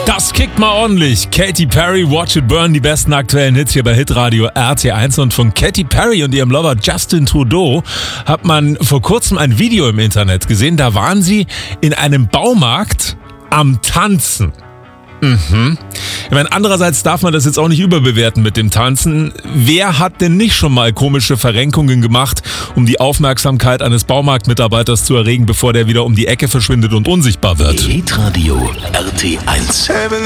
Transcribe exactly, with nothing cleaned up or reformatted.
Das kickt mal ordentlich. Katy Perry, Watch It Burn, die besten aktuellen Hits hier bei Hitradio R T eins. Und von Katy Perry und ihrem Lover Justin Trudeau hat man vor kurzem ein Video im Internet gesehen. Da waren sie in einem Baumarkt am Tanzen. Mhm. Ich meine, andererseits darf man das jetzt auch nicht überbewerten mit dem Tanzen. Wer hat denn nicht schon mal komische Verrenkungen gemacht, um die Aufmerksamkeit eines Baumarktmitarbeiters zu erregen, bevor der wieder um die Ecke verschwindet und unsichtbar wird? Hitradio R T eins.